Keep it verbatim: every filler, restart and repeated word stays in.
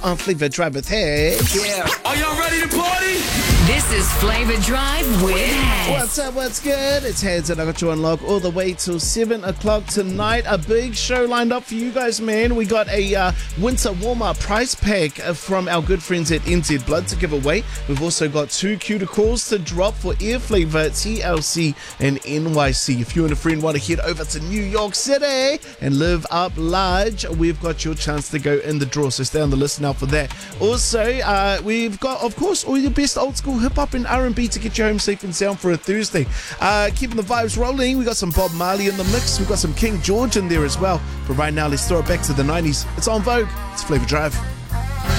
on Flavor Drive with Heads. Yeah. Are y'all ready to party? This is Flavor Drive with Heads. What's up, what's good? It's Heads and I got you on lock all the way till seven o'clock tonight. A big show lined up for you guys, man. We got a uh, winter warm-up prize pack from our good friends at N Z Blood to give away. We've also got two cuter calls to drop for Air Flavor, T L C and N Y C. If you and a friend want to head over to New York City and live up large, we've got your chance to go in the draw, so stay on the list now for that. Also, uh, we've got, of course, all your best old school hip-hop and R and B to get you home safe and sound for a Thursday. Uh, keeping the vibes rolling, we got some Bob Marley in the mix, we've got some King George in there as well. But right now, let's throw it back to the nineties. It's on Vogue. It's Flavor Drive.